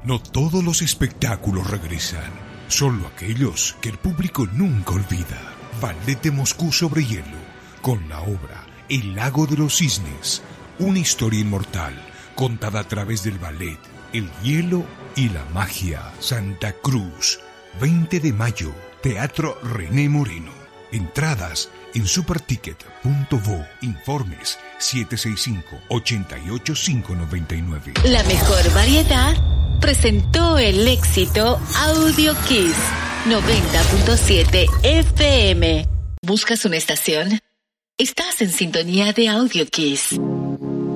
No todos los espectáculos regresan, solo aquellos que el público nunca olvida. Ballet de Moscú sobre hielo, con la obra El lago de los cisnes, una historia inmortal contada a través del ballet, el hielo y la magia. Santa Cruz, 20 de mayo, Teatro René Moreno. Entradas en superticket.vo. Informes 765-88599. La mejor variedad presentó el éxito Audio Kiss 90.7 FM. ¿Buscas una estación? Estás en sintonía de Audio Kiss.